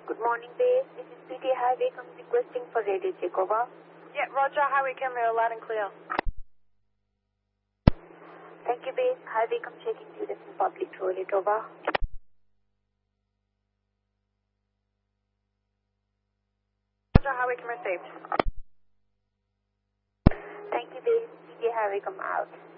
Good morning, base. This is PT Highway comes requesting for radio check, over. Yeah, Roger, Highway camera, loud and clear. Thank you, base. Highway come checking to the public toilet, over. Roger, Highway camera saved. Thank you, base. PT Highway come out.